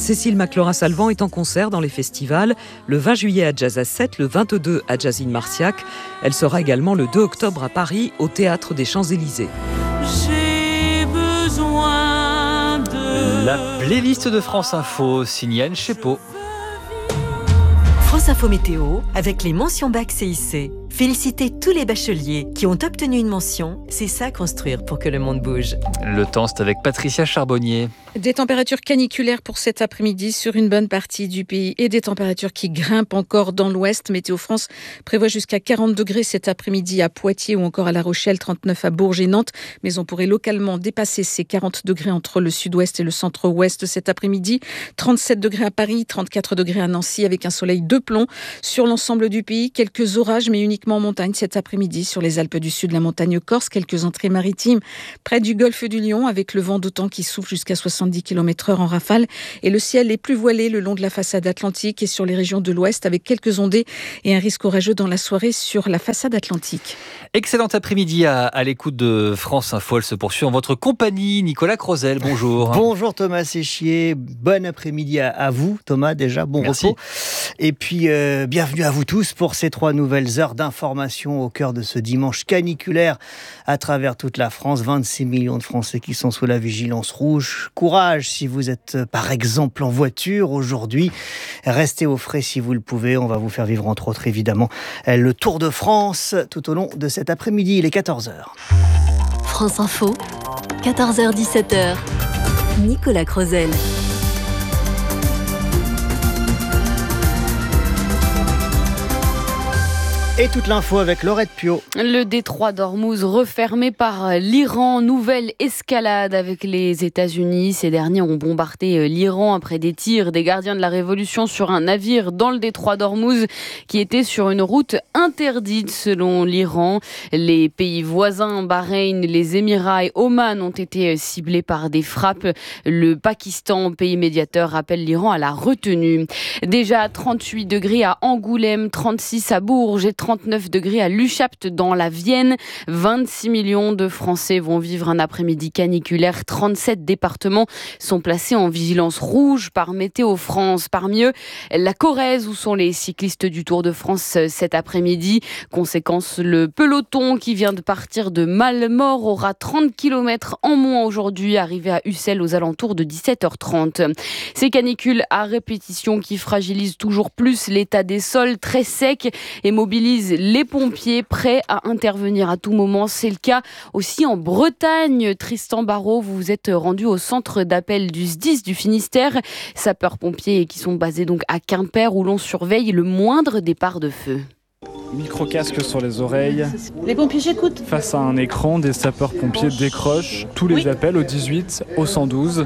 Cécile McLaurin-Salvant est en concert dans les festivals, le 20 juillet à Jazz à 7, le 22 à Jazz in Marciac. Elle sera également le 2 octobre à Paris, au Théâtre des Champs-Élysées. J'ai besoin de... La playlist de France Info, signée Anne Chepeau. France Info Météo, avec les mentions bac CIC. Félicitez tous les bacheliers qui ont obtenu une mention. C'est ça construire pour que le monde bouge. Le temps, c'est avec Patricia Charbonnier. Des températures caniculaires pour cet après-midi sur une bonne partie du pays et des températures qui grimpent encore dans l'ouest. Météo France prévoit jusqu'à 40 degrés cet après-midi à Poitiers ou encore à La Rochelle, 39 à Bourges et Nantes. Mais on pourrait localement dépasser ces 40 degrés entre le sud-ouest et le centre-ouest cet après-midi. 37 degrés à Paris, 34 degrés à Nancy avec un soleil de plomb sur l'ensemble du pays. Quelques orages mais uniquement en montagne cet après-midi sur les Alpes du Sud, la montagne corse. Quelques entrées maritimes près du golfe du Lion avec le vent d'automne qui souffle jusqu'à 70 km/h en rafale. Et le ciel est plus voilé le long de la façade atlantique et sur les régions de l'ouest avec quelques ondées et un risque orageux dans la soirée sur la façade atlantique. Excellent après-midi à l'écoute de France Info. Elle se poursuit en votre compagnie. Nicolas Crozel, bonjour. Bonjour Thomas Séchier. Bon après-midi à vous Thomas déjà. Bon Merci. repos. Et puis bienvenue à vous tous pour ces 3 nouvelles heures d'information au cœur de ce dimanche caniculaire à travers toute la France. 26 millions de Français qui sont sous la vigilance rouge. Courage si vous êtes par exemple en voiture aujourd'hui. Restez au frais si vous le pouvez. On va vous faire vivre entre autres évidemment le Tour de France tout au long de cet après-midi. Il est 14h. France Info, 14h-17h. Nicolas Crozel. Et toute l'info avec Laurette Piot. Le détroit d'Ormuz refermé par l'Iran. Nouvelle escalade avec les États-Unis. Ces derniers ont bombardé l'Iran après des tirs des gardiens de la Révolution sur un navire dans le détroit d'Ormuz qui était sur une route interdite selon l'Iran. Les pays voisins, Bahreïn, les Émirats et Oman ont été ciblés par des frappes. Le Pakistan, pays médiateur, appelle l'Iran à la retenue. Déjà 38 degrés à Angoulême, 36 à Bourges et 39 degrés à Luchapt dans la Vienne. 26 millions de Français vont vivre un après-midi caniculaire. 37 départements sont placés en vigilance rouge par Météo France. Parmi eux, la Corrèze où sont les cyclistes du Tour de France cet après-midi. Conséquence, le peloton qui vient de partir de Mallemort aura 30 km en moins aujourd'hui, arrivé à Ussel aux alentours de 17h30. Ces canicules à répétition qui fragilisent toujours plus l'état des sols très secs et mobilisent les pompiers prêts à intervenir à tout moment. C'est le cas aussi en Bretagne. Tristan Barrault, vous vous êtes rendu au centre d'appel du SDIS du Finistère. Sapeurs-pompiers qui sont basés donc à Quimper où l'on surveille le moindre départ de feu. Micro-casque sur les oreilles. Les pompiers, j'écoute. Face à un écran, des sapeurs-pompiers décrochent tous les appels au 18, au 112.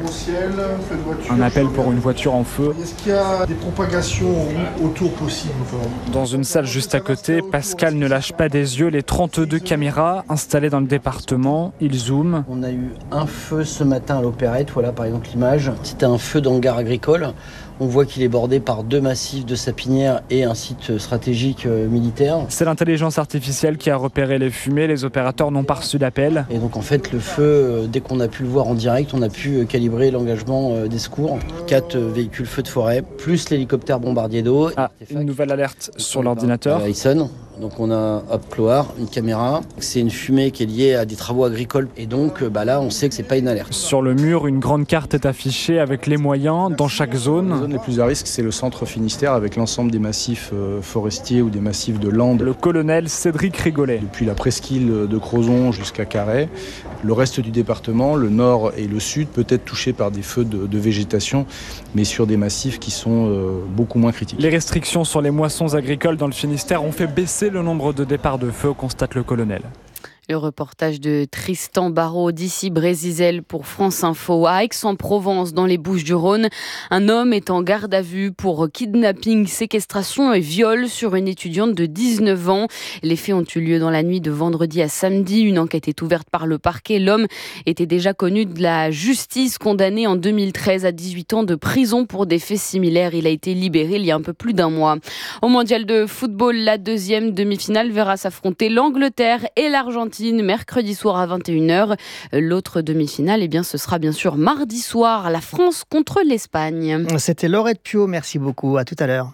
Un appel pour une voiture en feu. Est-ce qu'il y a des propagations autour possibles? Dans une salle juste à côté, Pascal ne lâche pas des yeux les 32 caméras installées dans le département. Il zoome. On a eu un feu ce matin à l'Opérette, voilà par exemple l'image. C'était un feu d'hangar agricole. On voit qu'il est bordé par 2 massifs de sapinières et un site stratégique militaire. C'est l'intelligence artificielle qui a repéré les fumées. Les opérateurs n'ont pas reçu d'appel. Et donc en fait le feu, dès qu'on a pu le voir en direct, on a pu calibrer l'engagement des secours. 4 véhicules feux de forêt, plus l'hélicoptère bombardier d'eau. Une nouvelle alerte sur l'ordinateur. Il sonne. Donc on a Cloire, une caméra. C'est une fumée qui est liée à des travaux agricoles. Et donc là, on sait que c'est pas une alerte. Sur le mur, une grande carte est affichée avec les moyens dans chaque zone. Les zones les plus à risque, c'est le centre Finistère avec l'ensemble des massifs forestiers ou des massifs de landes. Le colonel Cédric Rigolet. Depuis la presqu'île de Crozon jusqu'à Carhaix. Le reste du département, le nord et le sud, peut être touché par des feux de végétation, mais sur des massifs qui sont beaucoup moins critiques. Les restrictions sur les moissons agricoles dans le Finistère ont fait baisser le nombre de départs de feu, constate le colonel. Le reportage de Tristan Barrault d'ici Brésisel pour France Info. À Aix-en-Provence, dans les Bouches-du-Rhône, un homme est en garde à vue pour kidnapping, séquestration et viol sur une étudiante de 19 ans. Les faits ont eu lieu dans la nuit de vendredi à samedi. Une enquête est ouverte par le parquet. L'homme était déjà connu de la justice, condamné en 2013 à 18 ans de prison pour des faits similaires. Il a été libéré il y a un peu plus d'un mois. Au mondial de football, la deuxième demi-finale verra s'affronter l'Angleterre et l'Argentine l'Argentine mercredi soir à 21h. L'autre demi-finale, ce sera bien sûr mardi soir, la France contre l'Espagne. C'était Laurette Piau, merci beaucoup, à tout à l'heure.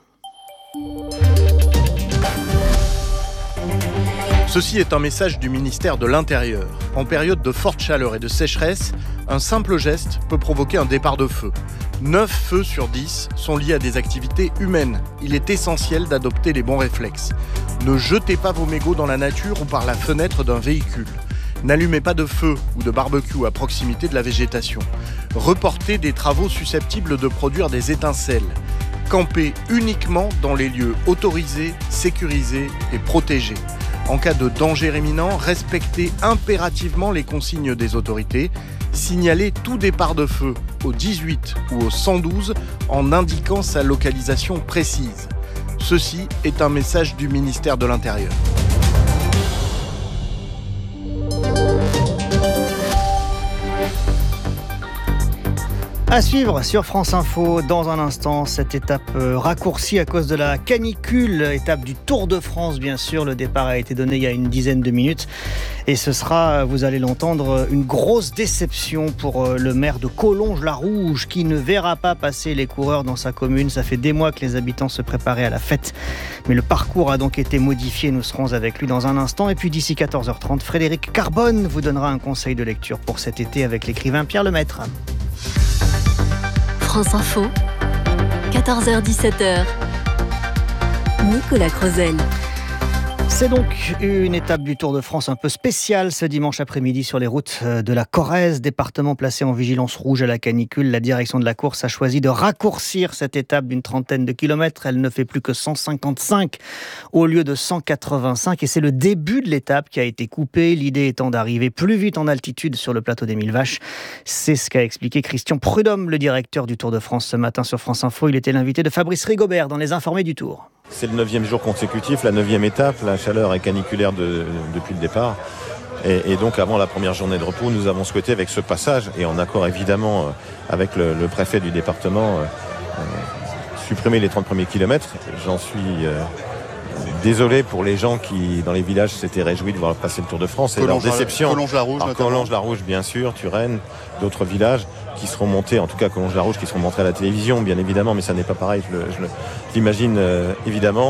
Ceci est un message du ministère de l'Intérieur. En période de forte chaleur et de sécheresse, un simple geste peut provoquer un départ de feu. 9 feux sur 10 sont liés à des activités humaines. Il est essentiel d'adopter les bons réflexes. Ne jetez pas vos mégots dans la nature ou par la fenêtre d'un véhicule. N'allumez pas de feu ou de barbecue à proximité de la végétation. Reportez des travaux susceptibles de produire des étincelles. Campez uniquement dans les lieux autorisés, sécurisés et protégés. En cas de danger imminent, respectez impérativement les consignes des autorités. Signalez tout départ de feu au 18 ou au 112 en indiquant sa localisation précise. Ceci est un message du ministère de l'Intérieur. À suivre sur France Info dans un instant, cette étape raccourcie à cause de la canicule, étape du Tour de France bien sûr. Le départ a été donné il y a une dizaine de minutes et ce sera, vous allez l'entendre, une grosse déception pour le maire de Collonges-la-Rouge qui ne verra pas passer les coureurs dans sa commune. Ça fait des mois que les habitants se préparaient à la fête, mais le parcours a donc été modifié. Nous serons avec lui dans un instant et puis d'ici 14h30, Frédéric Carbone vous donnera un conseil de lecture pour cet été avec l'écrivain Pierre Lemaître. France Info, 14h-17h, Nicolas Crozel. C'est donc une étape du Tour de France un peu spéciale ce dimanche après-midi sur les routes de la Corrèze, département placé en vigilance rouge à la canicule. La direction de la course a choisi de raccourcir cette étape d'une trentaine de kilomètres. Elle ne fait plus que 155 au lieu de 185 et c'est le début de l'étape qui a été coupé. L'idée étant d'arriver plus vite en altitude sur le plateau des Mille Vaches. C'est ce qu'a expliqué Christian Prudhomme, le directeur du Tour de France ce matin sur France Info. Il était l'invité de Fabrice Rigobert dans Les Informés du Tour. C'est le 9e jour consécutif, la 9e étape. La chaleur est caniculaire depuis le départ. Et donc avant la première journée de repos, nous avons souhaité avec ce passage, et en accord évidemment avec le préfet du département, supprimer les 30 premiers kilomètres. J'en suis désolé pour les gens qui, dans les villages, s'étaient réjouis de voir passer le Tour de France. Et leur déception. Collonges-la-Rouge, Collonges-la-Rouge, bien sûr, Turenne, d'autres villages qui seront montés, en tout cas Collonges-la-Rouge, qui seront montrés à la télévision, bien évidemment, mais ça n'est pas pareil, je l'imagine évidemment.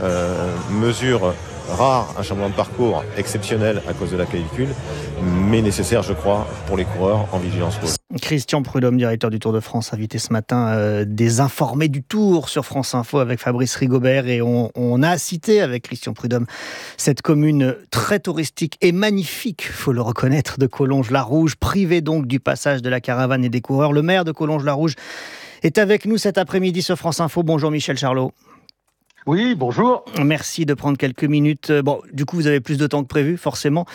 Mesure rare, un changement de parcours exceptionnel à cause de la canicule, mais nécessaire, je crois, pour les coureurs en vigilance rouge. Christian Prudhomme, directeur du Tour de France, invité ce matin des Informés du Tour sur France Info avec Fabrice Rigobert, et on a cité avec Christian Prudhomme cette commune très touristique et magnifique, faut le reconnaître, de Collonges-la-Rouge, privée donc du passage de la caravane et des coureurs. Le maire de Collonges-la-Rouge est avec nous cet après-midi sur France Info. Bonjour Michel Charlot. Oui, bonjour. Merci de prendre quelques minutes. Bon, du coup, vous avez plus de temps que prévu, forcément.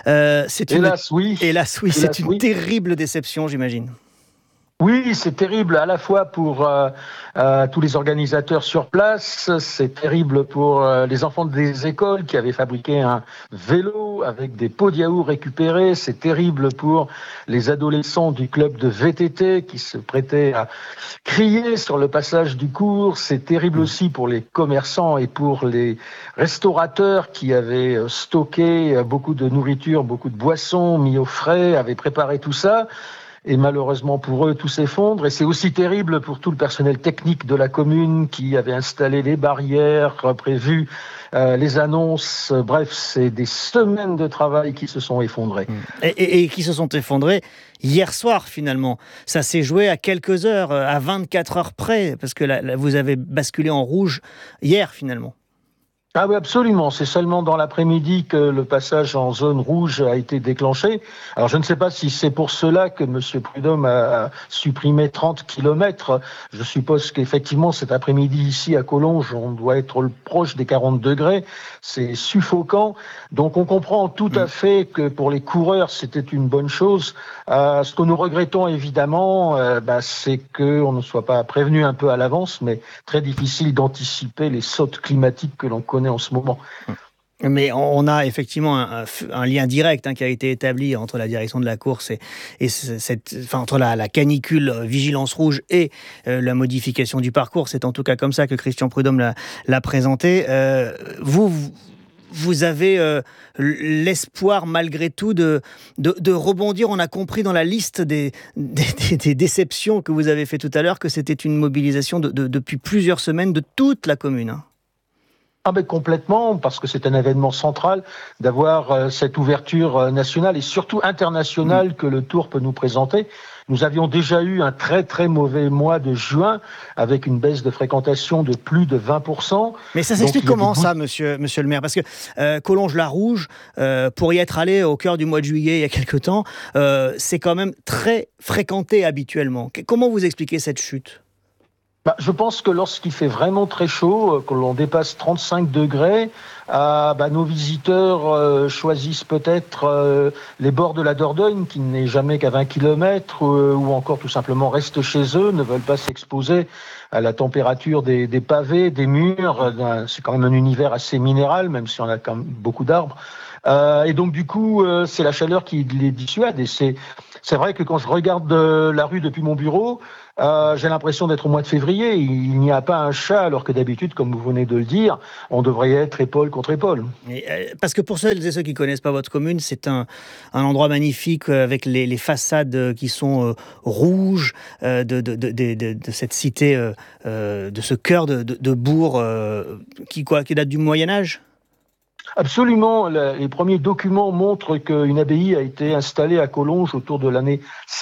Hélas, oui. Hélas, oui. C'est une terrible déception, j'imagine. Oui, c'est terrible à la fois pour tous les organisateurs sur place, c'est terrible pour les enfants des écoles qui avaient fabriqué un vélo avec des pots de yaourt récupérés, c'est terrible pour les adolescents du club de VTT qui se prêtaient à crier sur le passage du cours, c'est terrible aussi pour les commerçants et pour les restaurateurs qui avaient stocké beaucoup de nourriture, beaucoup de boissons, mis au frais, avaient préparé tout ça. Et malheureusement pour eux, tout s'effondre. Et c'est aussi terrible pour tout le personnel technique de la commune qui avait installé les barrières, prévu les annonces. Bref, c'est des semaines de travail qui se sont effondrées. Et qui se sont effondrées hier soir, finalement. Ça s'est joué à quelques heures, à 24 heures près, parce que là, vous avez basculé en rouge hier, finalement. Ah oui, absolument. C'est seulement dans l'après-midi que le passage en zone rouge a été déclenché. Alors, je ne sais pas si c'est pour cela que M. Prudhomme a supprimé 30 kilomètres. Je suppose qu'effectivement, cet après-midi, ici, à Collonges, on doit être proche des 40 degrés. C'est suffocant. Donc, on comprend tout à fait que pour les coureurs, c'était une bonne chose. Ce que nous regrettons, évidemment, c'est qu'on ne soit pas prévenu un peu à l'avance, mais très difficile d'anticiper les sautes climatiques que l'on connaît en ce moment. Mais on a effectivement un lien direct qui a été établi entre la direction de la course et entre la canicule vigilance rouge et la modification du parcours. C'est en tout cas comme ça que Christian Prudhomme l'a présenté. Vous vous avez l'espoir malgré tout de rebondir. On a compris dans la liste des déceptions que vous avez fait tout à l'heure que c'était une mobilisation depuis plusieurs semaines de toute la commune. Hein. Ah ben complètement, parce que c'est un événement central d'avoir cette ouverture nationale et surtout internationale que le Tour peut nous présenter. Nous avions déjà eu un très très mauvais mois de juin avec une baisse de fréquentation de plus de 20%. Mais ça s'explique comment ça, monsieur le maire? Parce que Collonges-la-Rouge, pour y être allé au cœur du mois de juillet il y a quelque temps, c'est quand même très fréquenté habituellement. Comment vous expliquez cette chute? Je pense que lorsqu'il fait vraiment très chaud, que l'on dépasse 35 degrés, nos visiteurs choisissent peut-être les bords de la Dordogne, qui n'est jamais qu'à 20 km, ou encore tout simplement restent chez eux, ne veulent pas s'exposer à la température des pavés, des murs. C'est quand même un univers assez minéral, même si on a quand même beaucoup d'arbres. Et donc du coup, c'est la chaleur qui les dissuade. Et c'est vrai que quand je regarde la rue depuis mon bureau, j'ai l'impression d'être au mois de février. Il n'y a pas un chat, alors que d'habitude, comme vous venez de le dire, on devrait être épaule contre épaule. Parce que pour celles et ceux qui ne connaissent pas votre commune, c'est un endroit magnifique avec les façades qui sont rouges de cette cité, de ce cœur de bourg qui date du Moyen-Âge. Absolument. Les premiers documents montrent qu'une abbaye a été installée à Collonges autour de l'année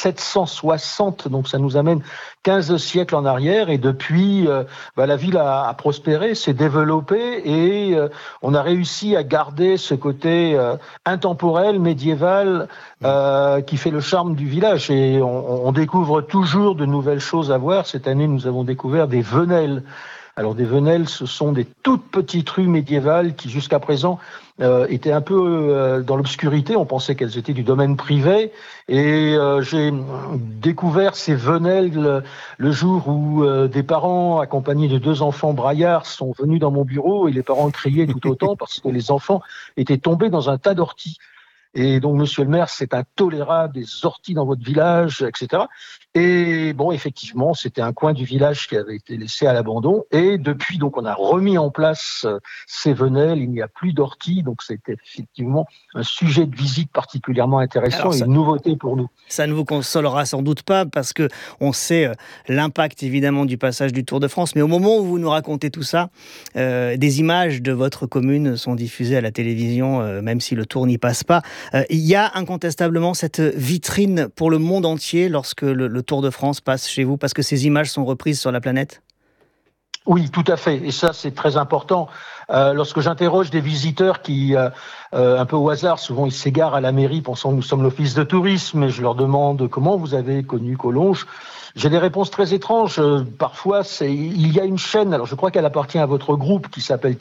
760. Donc ça nous amène 15 siècles en arrière. Et depuis, la ville a prospéré, s'est développée et on a réussi à garder ce côté intemporel, médiéval, qui fait le charme du village. Et on découvre toujours de nouvelles choses à voir. Cette année, nous avons découvert des venelles. Alors des venelles, ce sont des toutes petites rues médiévales qui jusqu'à présent étaient un peu dans l'obscurité. On pensait qu'elles étaient du domaine privé. Et j'ai découvert ces venelles le jour où des parents accompagnés de 2 enfants braillards sont venus dans mon bureau et les parents criaient tout autant parce que les enfants étaient tombés dans un tas d'orties. Et donc, monsieur le maire, c'est intolérable, des orties dans votre village, etc. Et bon, effectivement, c'était un coin du village qui avait été laissé à l'abandon. Et depuis, donc, on a remis en place ces venelles. Il n'y a plus d'orties. Donc, c'était effectivement un sujet de visite particulièrement intéressant et une nouveauté pour nous. Ça ne vous consolera sans doute pas parce que on sait l'impact évidemment du passage du Tour de France. Mais au moment où vous nous racontez tout ça, des images de votre commune sont diffusées à la télévision, même si le Tour n'y passe pas. Il y a incontestablement cette vitrine pour le monde entier lorsque le Tour de France passe chez vous, parce que ces images sont reprises sur la planète? Oui, tout à fait. Et ça, c'est très important. Lorsque j'interroge des visiteurs qui, un peu au hasard, souvent ils s'égarent à la mairie pensant que nous sommes l'office de tourisme, et je leur demande comment vous avez connu Collonges. J'ai des réponses très étranges. Parfois, il y a une chaîne, alors je crois qu'elle appartient à votre groupe, qui s'appelle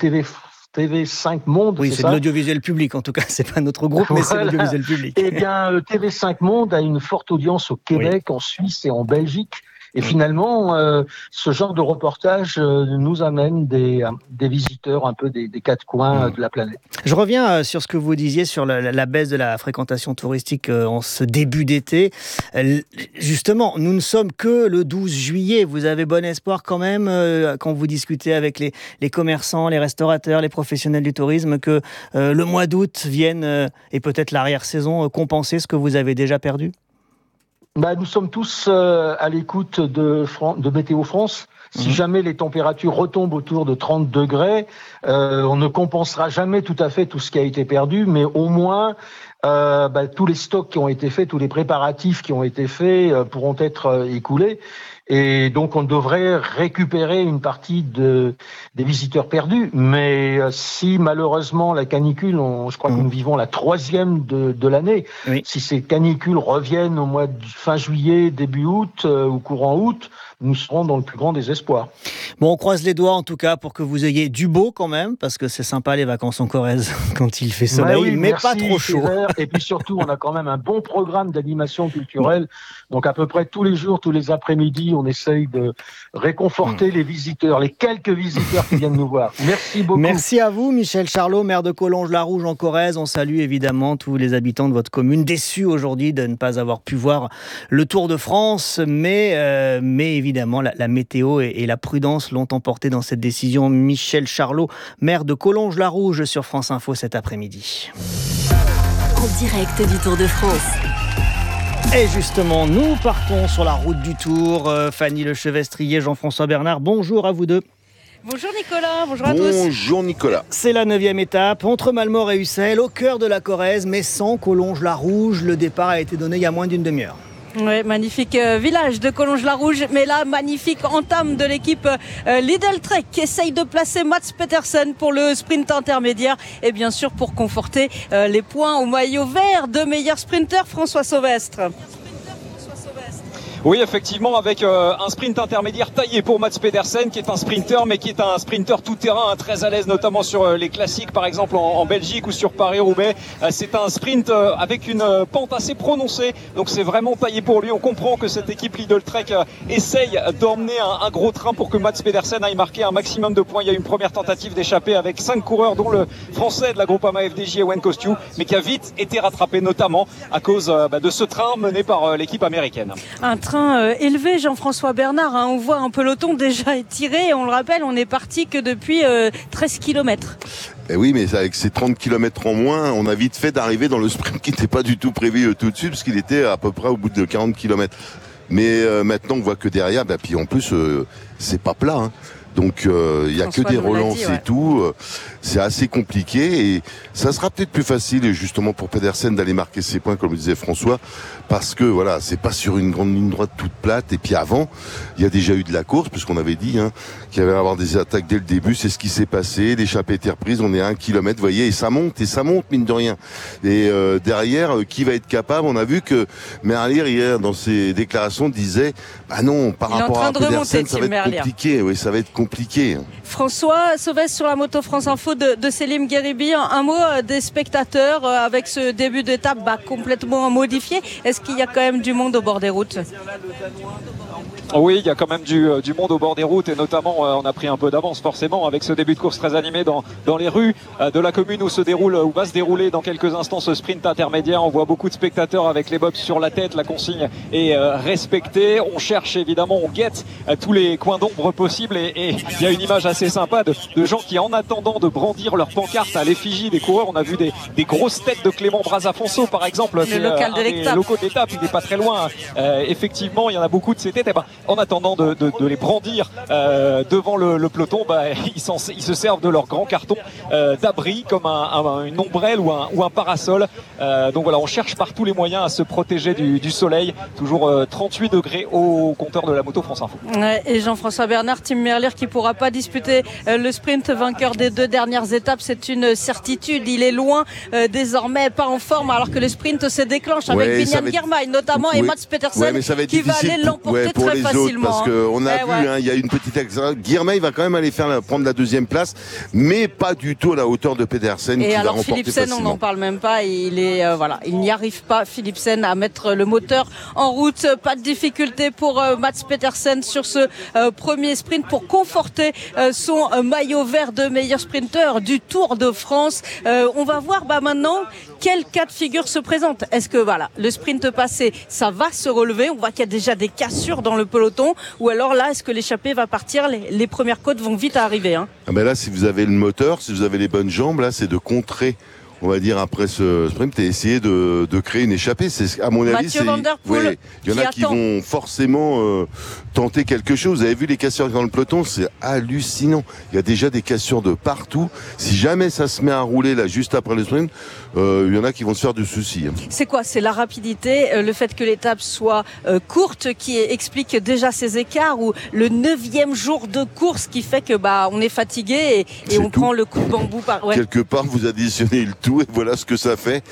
TV5 Monde. Oui, c'est de l'audiovisuel public en tout cas, c'est pas notre groupe, mais c'est l'audiovisuel public. Eh bien, TV5 Monde a une forte audience au Québec, en Suisse et en Belgique. Et finalement, ce genre de reportage nous amène des visiteurs un peu des 4 coins de la planète. Je reviens sur ce que vous disiez sur la baisse de la fréquentation touristique en ce début d'été. Justement, nous ne sommes que le 12 juillet. Vous avez bon espoir quand même, quand vous discutez avec les commerçants, les restaurateurs, les professionnels du tourisme, que le mois d'août vienne, et peut-être l'arrière-saison, compenser ce que vous avez déjà perdu? Nous sommes tous à l'écoute de Météo France. Si jamais les températures retombent autour de 30 degrés, on ne compensera jamais tout à fait tout ce qui a été perdu, mais au moins tous les stocks qui ont été faits, tous les préparatifs qui ont été faits pourront être écoulés. Et donc, on devrait récupérer une partie des visiteurs perdus. Mais si malheureusement la canicule, je crois que nous vivons la 3e de l'année, si ces canicules reviennent au mois de fin juillet, début août ou courant août, nous serons dans le plus grand désespoir. Bon, on croise les doigts en tout cas pour que vous ayez du beau quand même, parce que c'est sympa les vacances en Corrèze quand il fait soleil, mais merci, pas trop chaud. Et puis surtout, on a quand même un bon programme d'animation culturelle. Donc à peu près tous les jours, tous les après-midi, on essaye de réconforter les visiteurs, les quelques visiteurs qui viennent nous voir. Merci beaucoup. Merci à vous, Michel Charlot, maire de Collonges-la-Rouge en Corrèze. On salue évidemment tous les habitants de votre commune, déçus aujourd'hui de ne pas avoir pu voir le Tour de France, mais évidemment évidemment, la météo et la prudence l'ont emporté dans cette décision. Michel Charlot, maire de Collonges-la-Rouge sur France Info cet après-midi. En direct du Tour de France. Et justement, nous partons sur la route du Tour. Fanny Lechevestrier, Jean-François Bernard, bonjour à vous deux. Bonjour Nicolas, bonjour à tous. Bonjour Nicolas. C'est la 9e étape, entre Malmort et Ussel, au cœur de la Corrèze, mais sans Collonges-la-Rouge. Le départ a été donné il y a moins d'une demi-heure. Oui, magnifique village de Collonges-la-Rouge, mais là, magnifique entame de l'équipe Lidl Trek qui essaye de placer Mats Pedersen pour le sprint intermédiaire et bien sûr pour conforter les points au maillot vert de meilleur sprinter François Sauvestre. Oui, effectivement, avec un sprint intermédiaire taillé pour Mats Pedersen, qui est un sprinter, mais qui est un sprinter tout-terrain, très à l'aise, notamment sur les classiques, par exemple en Belgique ou sur Paris-Roubaix. C'est un sprint avec une pente assez prononcée, donc c'est vraiment taillé pour lui. On comprend que cette équipe Lidl Trek essaye d'emmener un gros train pour que Mats Pedersen aille marquer un maximum de points. Il y a eu une première tentative d'échapper avec 5 coureurs, dont le français de la Groupama FDJ, Ewen Kostiou, mais qui a vite été rattrapé, notamment à cause de ce train mené par l'équipe américaine. Un train élevé, Jean-François Bernard, on voit un peloton déjà étiré, on le rappelle, on n'est parti que depuis 13 km. Et oui, mais avec ces 30 km en moins, on a vite fait d'arriver dans le sprint qui n'était pas du tout prévu tout de suite, parce qu'il était à peu près au bout de 40 km. Mais maintenant, on voit que derrière, puis en plus, c'est pas plat, hein. Donc il y a que des relances et tout, c'est assez compliqué et ça sera peut-être plus facile justement pour Pedersen d'aller marquer ses points comme le disait François, parce que voilà, c'est pas sur une grande ligne droite toute plate. Et puis avant, il y a déjà eu de la course puisqu'on avait dit qu'il y avait à avoir des attaques dès le début, c'est ce qui s'est passé, l'échappée était reprise, on est à 1 km, vous voyez, et ça monte mine de rien. Et derrière, qui va être capable? On a vu que Merlier hier dans ses déclarations disait non, par rapport à Pedersen, ça va être compliqué, oui, ça va être compliqué. François Sauvestre sur la moto France Info de Selim Gheribi, un mot des spectateurs avec ce début d'étape complètement modifié. Est-ce qu'il y a quand même du monde au bord des routes? Oui, il y a quand même du monde au bord des routes et notamment on a pris un peu d'avance forcément avec ce début de course très animé dans les rues de la commune où va se dérouler dans quelques instants ce sprint intermédiaire. On voit beaucoup de spectateurs avec les bobs sur la tête, la consigne est respectée. On cherche évidemment, on guette tous les coins d'ombre possibles et il y a une image assez sympa de gens qui, en attendant de brandir leur pancarte à l'effigie des coureurs, on a vu des grosses têtes de Clément Brazafonso par exemple, le local de l'étape. Locaux de l'étape, il n'est pas très loin. Effectivement, il y en a beaucoup de ces têtes. En attendant de les brandir devant le peloton, ils se servent de leur grand carton d'abri comme une ombrelle ou un parasol. Donc voilà, on cherche par tous les moyens à se protéger du soleil. Toujours 38 degrés au compteur de la moto France Info. Et Jean-François Bernard, Tim Merlier qui ne pourra pas disputer le sprint, vainqueur des 2 dernières étapes, c'est une certitude. Il est loin désormais, pas en forme, alors que le sprint se déclenche avec Biniam Girmay notamment et Mats Pedersen qui va aller l'emporter très facilement. Parce qu'on a vu, il y a une petite accélération. Girmay va quand même aller prendre la 2e place, mais pas du tout à la hauteur de Pedersen qui va remporter facilement. Philipsen, on n'en parle même pas. Il n'y arrive pas, Philipsen, à mettre le moteur en route. Pas de difficulté pour Mats Pedersen sur ce premier sprint pour conforter son maillot vert de meilleur sprinter du Tour de France. On va voir maintenant quel cas de figure se présente. Est-ce que le sprint passé, ça va se relever? On voit qu'il y a déjà des cassures dans le peloton. Ou alors là, est-ce que l'échappée va partir? Les premières côtes vont vite arriver. Là, si vous avez le moteur, si vous avez les bonnes jambes, là, c'est de contrer, on va dire, après ce sprint et essayer de créer une échappée. C'est, à mon avis, Mathieu Van Der Poel, il y en a qui vont forcément tenter quelque chose. Vous avez vu les cassures dans le peloton, c'est hallucinant. Il y a déjà des cassures de partout. Si jamais ça se met à rouler là juste après le sprint, il y en a qui vont se faire du souci. C'est quoi? C'est la rapidité, le fait que l'étape soit courte qui explique déjà ces écarts, ou le 9e jour de course qui fait que on est fatigué et on prend le coup de bambou Quelque part, vous additionnez le tout et voilà ce que ça fait.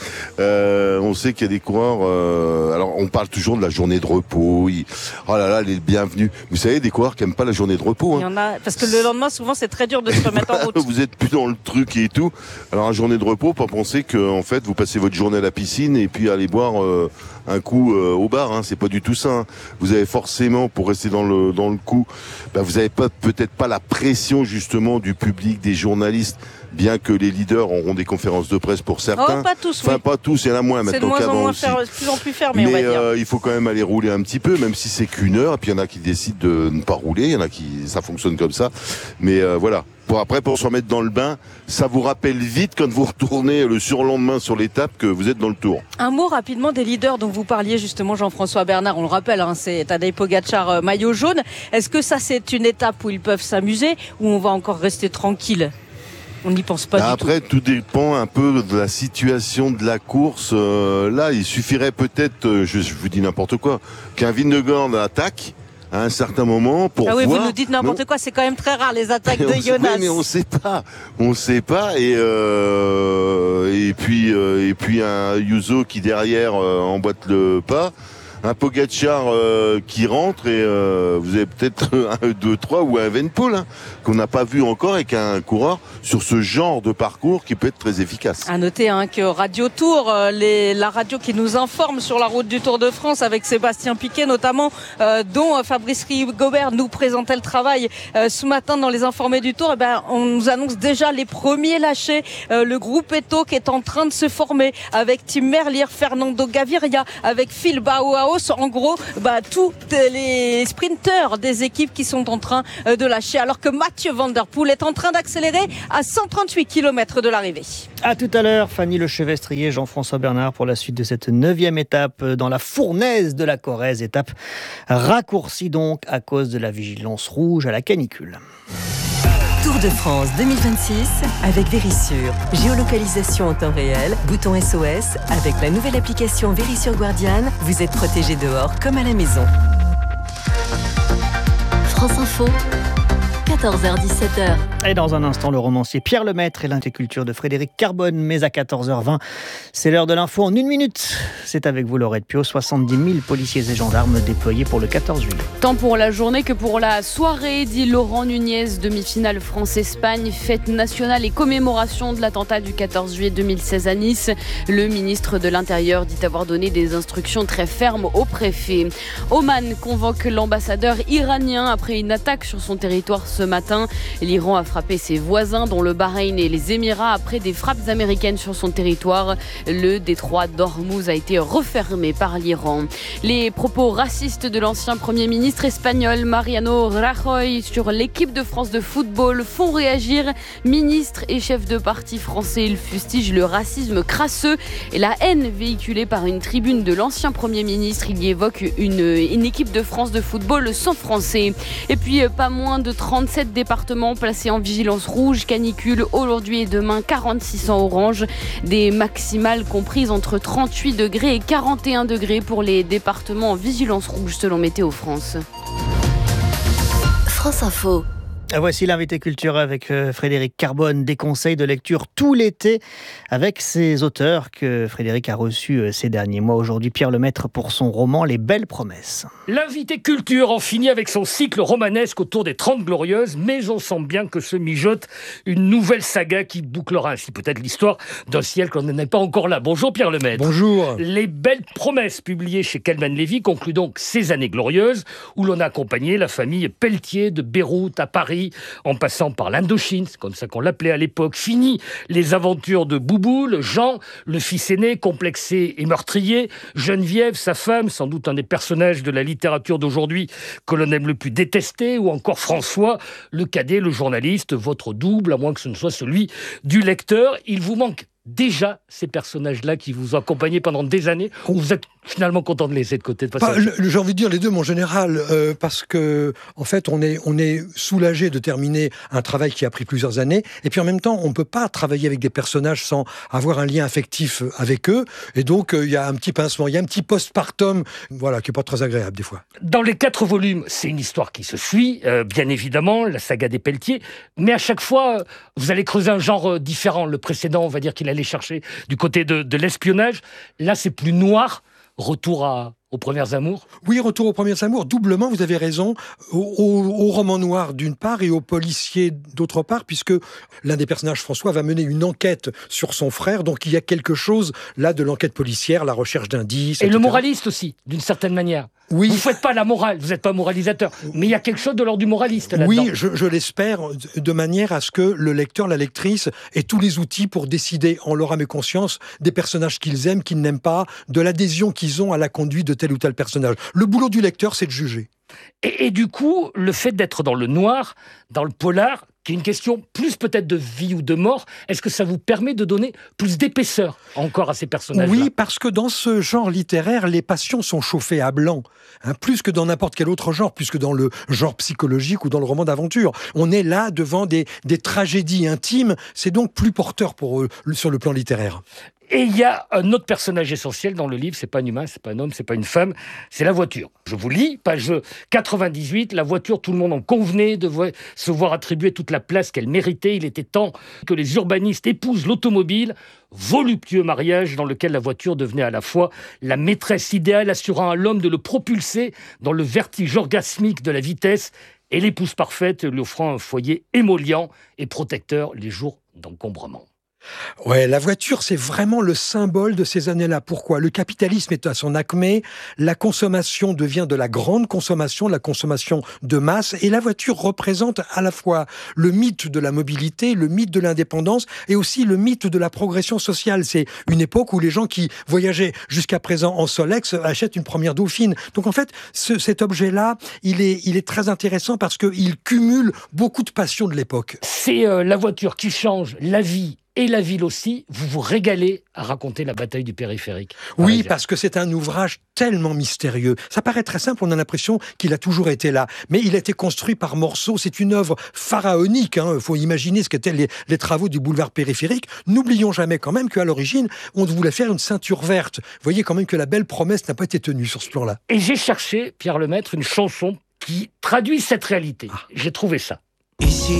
On sait qu'il y a des coureurs. Alors, on parle toujours de la journée de repos. Oh là là, les bienvenus. Vous savez, des coureurs qui n'aiment pas la journée de repos. Il y en a, parce que le lendemain, souvent, c'est très dur de se remettre en route. Vous êtes plus dans le truc et tout. Alors, la journée de repos, pas penser que en fait, vous passez votre journée à la piscine et puis allez boire un coup au bar. C'est pas du tout ça. Vous avez forcément, pour rester dans le coup, vous avez peut-être pas la pression justement du public, des journalistes. bien que les leaders auront des conférences de presse pour certains. Oh, pas tous, enfin, pas tous, il y en a moins c'est maintenant qu'avant aussi. De plus en plus fermé, mais on va dire. il faut quand même aller rouler un petit peu, même si c'est qu'une heure. Et puis il y en a qui décident de ne pas rouler, il y en a qui ça fonctionne comme ça. Mais voilà. Pour se remettre dans le bain, ça vous rappelle vite quand vous retournez le surlendemain sur l'étape que vous êtes dans le Tour. Un mot rapidement des leaders dont vous parliez justement, Jean-François Bernard. On le rappelle, c'est Tadej Pogačar, maillot jaune. Est-ce que ça c'est une étape où ils peuvent s'amuser ou on va encore rester tranquille ? On n'y pense pas du tout. Après, tout dépend un peu de la situation de la course. Là, il suffirait peut-être, je vous dis n'importe quoi, qu'un Vingegaard attaque à un certain moment pour voir. Vous nous dites n'importe quoi, c'est quand même très rare les attaques de Jonas. Oui, mais on sait pas. Et puis un Ayuso qui derrière emboîte le pas. Un Pogačar qui rentre et vous avez peut-être un 2-3 ou un Evenepoel qu'on n'a pas vu encore et qu'un coureur sur ce genre de parcours qui peut être très efficace. À noter que Radio Tour, la radio qui nous informe sur la route du Tour de France avec Sébastien Piquet notamment, dont Fabrice Rigobert nous présentait le travail ce matin dans les informés du Tour. On nous annonce déjà les premiers lâchés. Le groupe Eto qui est en train de se former avec Tim Merlier, Fernando Gaviria, avec Phil Bauhaus. En gros, tous les sprinteurs des équipes qui sont en train de lâcher, alors que Mathieu Van Der Poel est en train d'accélérer à 138 km de l'arrivée. À tout à l'heure, Fanny Lechevestrier, Jean-François Bernard pour la suite de cette 9e étape dans la fournaise de la Corrèze. Étape raccourcie donc à cause de la vigilance rouge à la canicule. Tour de France 2026 avec Verisure. Géolocalisation en temps réel, bouton SOS. Avec la nouvelle application Verisure Guardian, vous êtes protégé dehors comme à la maison. France Info, 14h-17h. Et dans un instant, le romancier Pierre Lemaitre et l'interculture de Frédéric Carbone. Mais à 14h20, c'est l'heure de l'info en 1 minute. C'est avec vous, Laurette Pio. 70 000 policiers et gendarmes déployés pour le 14 juillet. Tant pour la journée que pour la soirée, dit Laurent Nunez. Demi-finale France-Espagne, fête nationale et commémoration de l'attentat du 14 juillet 2016 à Nice. Le ministre de l'Intérieur dit avoir donné des instructions très fermes au préfet. Oman convoque l'ambassadeur iranien après une attaque sur son territoire ce matin. L'Iran a frappé ses voisins, dont le Bahreïn et les Émirats, après des frappes américaines sur son territoire. Le détroit d'Ormuz a été refermé par l'Iran. Les propos racistes de l'ancien Premier ministre espagnol Mariano Rajoy sur l'équipe de France de football font réagir. Ministre et chef de parti français, il fustige le racisme crasseux et la haine véhiculée par une tribune de l'ancien Premier ministre. Il y évoque une équipe de France de football sans Français. Et puis, pas moins de 37 départements placés en vigilance rouge, canicule aujourd'hui et demain 46 en orange. Des maximales comprises entre 38 degrés et 41 degrés pour les départements en vigilance rouge selon Météo France. France Info. Voici l'invité culturel avec Frédéric Carbone, des conseils de lecture tout l'été avec ces auteurs que Frédéric a reçus ces derniers mois. Aujourd'hui, Pierre Lemaitre pour son roman Les Belles Promesses. L'invité culture en finit avec son cycle romanesque autour des 30 Glorieuses, mais on sent bien que se mijote une nouvelle saga qui bouclera ainsi peut-être l'histoire d'un ciel qu'on n'en est pas encore là. Bonjour Pierre Lemaitre. Bonjour. Les Belles Promesses, publiées chez Calman Lévy, concluent donc ces années glorieuses où l'on a accompagné la famille Pelletier de Beyrouth à Paris, en passant par l'Indochine, c'est comme ça qu'on l'appelait à l'époque. Fini les aventures de Bouboule, Jean, le fils aîné, complexé et meurtrier, Geneviève, sa femme, sans doute un des personnages de la littérature d'aujourd'hui que l'on aime le plus détester, ou encore François, le cadet, le journaliste, votre double, à moins que ce ne soit celui du lecteur. Il vous manque déjà ces personnages-là qui vous ont accompagné pendant des années, ou vous êtes finalement content de les laisser de côté de passage? J'ai envie de dire les deux, mon général, parce que en fait, on est soulagé de terminer un travail qui a pris plusieurs années, et puis en même temps, on ne peut pas travailler avec des personnages sans avoir un lien affectif avec eux, et donc il y a un petit pincement, il y a un petit postpartum, voilà, qui n'est pas très agréable des fois. Dans les 4 volumes, c'est une histoire qui se suit, bien évidemment, la saga des Pelletiers, mais à chaque fois, vous allez creuser un genre différent. Le précédent, on va dire qu'il allait chercher du côté de l'espionnage. Là, c'est plus noir. Retour aux premières amours. Oui, retour aux premières amours. Doublement, vous avez raison. Au roman noir d'une part et au policier d'autre part, puisque l'un des personnages, François, va mener une enquête sur son frère. Donc il y a quelque chose là de l'enquête policière, la recherche d'indices. Et etc. Le moraliste aussi, d'une certaine manière. Oui. Vous ne faites pas la morale, vous n'êtes pas moralisateur, mais il y a quelque chose de l'ordre du moraliste là-dedans. Oui, je l'espère, de manière à ce que le lecteur, la lectrice, ait tous les outils pour décider en leur âme et conscience des personnages qu'ils aiment, qu'ils n'aiment pas, de l'adhésion qu'ils ont à la conduite de tel ou tel personnage. Le boulot du lecteur, c'est de juger. Et du coup, le fait d'être dans le noir, dans le polar, qui est une question plus peut-être de vie ou de mort, est-ce que ça vous permet de donner plus d'épaisseur encore à ces personnages-là ? Oui, parce que dans ce genre littéraire, les passions sont chauffées à blanc, plus que dans n'importe quel autre genre, plus que dans le genre psychologique ou dans le roman d'aventure. On est là devant des tragédies intimes, c'est donc plus porteur pour eux sur le plan littéraire. Et il y a un autre personnage essentiel dans le livre, c'est pas un humain, c'est pas un homme, c'est pas une femme, c'est la voiture. Je vous lis, page 98, la voiture, tout le monde en convenait, devait se voir attribuer toute la place qu'elle méritait. Il était temps que les urbanistes épousent l'automobile, voluptueux mariage dans lequel la voiture devenait à la fois la maîtresse idéale assurant à l'homme de le propulser dans le vertige orgasmique de la vitesse et l'épouse parfaite lui offrant un foyer émollient et protecteur les jours d'encombrement. Ouais, la voiture, c'est vraiment le symbole de ces années-là. Pourquoi ? Le capitalisme est à son acmé, la consommation devient de la grande consommation, la consommation de masse, et la voiture représente à la fois le mythe de la mobilité, le mythe de l'indépendance, et aussi le mythe de la progression sociale. C'est une époque où les gens qui voyageaient jusqu'à présent en Solex achètent une première Dauphine. Donc en fait, cet objet-là, il est très intéressant parce qu'il cumule beaucoup de passions de l'époque. C'est la voiture qui change la vie et la ville aussi. Vous vous régalez à raconter la bataille du périphérique. Oui, parce que c'est un ouvrage tellement mystérieux. Ça paraît très simple, on a l'impression qu'il a toujours été là. Mais il a été construit par morceaux, c'est une œuvre pharaonique. Il faut imaginer ce qu'étaient les travaux du boulevard périphérique. N'oublions jamais quand même qu'à l'origine, on voulait faire une ceinture verte. Vous voyez quand même que la belle promesse n'a pas été tenue sur ce plan-là. Et j'ai cherché, Pierre Lemaitre, une chanson qui traduit cette réalité. J'ai trouvé ça. Ici,